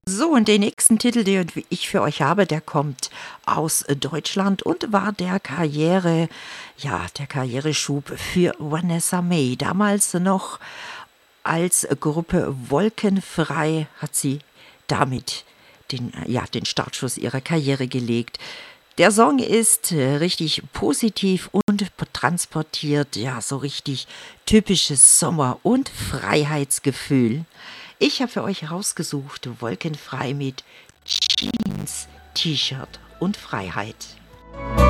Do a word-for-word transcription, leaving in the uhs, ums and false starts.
So, und den nächsten Titel, den ich für euch habe, der kommt aus Deutschland und war der Karriere, ja, der Karriereschub für Vanessa Mae. Damals noch als Gruppe Wolkenfrei hat sie damit den, ja, den Startschuss ihrer Karriere gelegt. Der Song ist äh, richtig positiv und transportiert, ja, so richtig typisches Sommer- und Freiheitsgefühl. Ich habe für euch herausgesucht, Wolkenfrei mit Jeans, T-Shirt und Freiheit.